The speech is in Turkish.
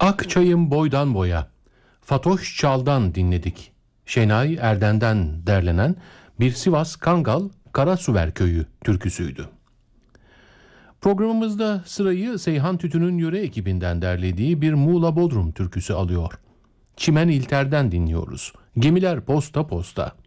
Ak çayım boydan boya, Fatoş Çal'dan dinledik. Şenay Erden'den derlenen bir Sivas Kangal Karasuver Köyü türküsüydü. Programımızda sırayı Seyhan Tütün'ün yöre ekibinden derlediği bir Muğla Bodrum türküsü alıyor. Çimen İlter'den dinliyoruz. Gemiler posta posta.